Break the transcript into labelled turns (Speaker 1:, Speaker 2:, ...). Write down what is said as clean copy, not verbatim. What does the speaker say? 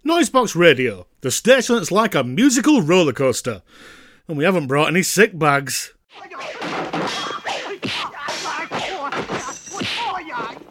Speaker 1: Noisebox Radio, the station that's like a musical roller coaster. And we haven't brought any sick bags.